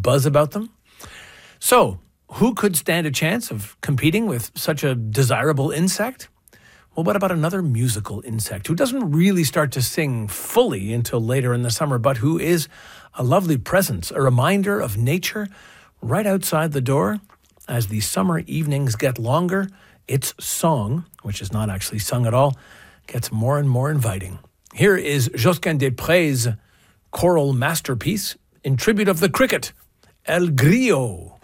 buzz about them. So, who could stand a chance of competing with such a desirable insect? Well, what about another musical insect who doesn't really start to sing fully until later in the summer, but who is a lovely presence, a reminder of nature right outside the door? As the summer evenings get longer, its song, which is not actually sung at all, gets more and more inviting. Here is Josquin des Prés' choral masterpiece in tribute of the cricket, El Grillo.